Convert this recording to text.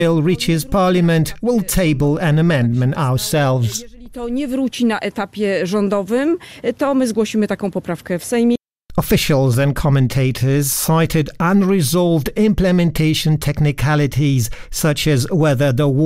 bill reaches Parliament, we'll table an amendment ourselves. Jeżeli to nie wróci na etapie rządowym, to my zgłosimy taką poprawkę w Sejmie. Officials and commentators cited unresolved implementation technicalities, such as whether the